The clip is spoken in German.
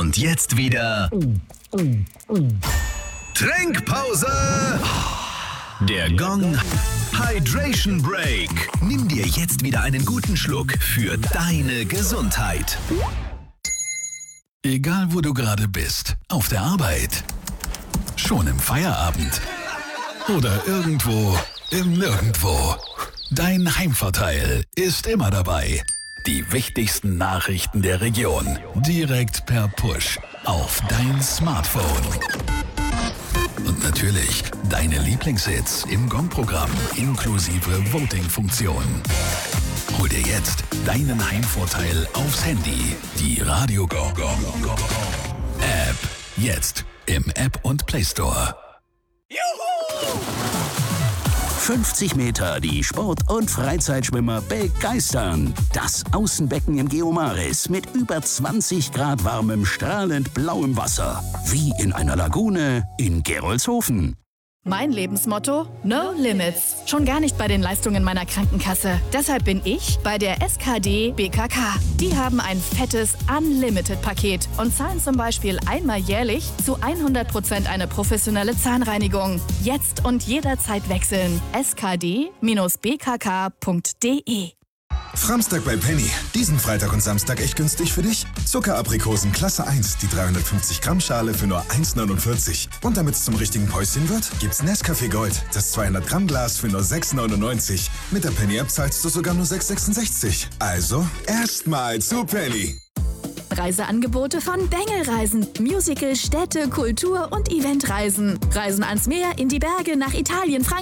Und jetzt wieder Trinkpause. Der Gong Hydration Break. Nimm dir jetzt wieder einen guten Schluck für deine Gesundheit. Egal wo du gerade bist, auf der Arbeit, schon im Feierabend oder irgendwo im Nirgendwo. Dein Heimvorteil ist immer dabei. Die wichtigsten Nachrichten der Region direkt per Push auf dein Smartphone. Und natürlich deine Lieblingshits im Gong-Programm inklusive Voting-Funktion. Hol dir jetzt deinen Heimvorteil aufs Handy. Die Radio Gong App. Jetzt im App und Play Store. Juhu! 50 Meter die Sport- und Freizeitschwimmer begeistern. Das Außenbecken im Geomaris mit über 20 Grad warmem, strahlend blauem Wasser. Wie in einer Lagune in Gerolzhofen. Mein Lebensmotto? No Limits. Schon gar nicht bei den Leistungen meiner Krankenkasse. Deshalb bin ich bei der SKD BKK. Die haben ein fettes Unlimited-Paket und zahlen zum Beispiel einmal jährlich zu 100% eine professionelle Zahnreinigung. Jetzt und jederzeit wechseln. skd-bkk.de. Framstag bei Penny. Diesen Freitag und Samstag echt günstig für dich. Zuckeraprikosen Klasse 1, die 350 Gramm Schale für nur 1,49. Und damit es zum richtigen Päuschen wird, gibt's Nescafé Gold, das 200 Gramm Glas für nur 6,99. Mit der Penny-App zahlst du sogar nur 6,66. Also erstmal zu Penny. Reiseangebote von Bengel Reisen. Musical, Städte, Kultur und Eventreisen. Reisen ans Meer, in die Berge, nach Italien, Frankreich.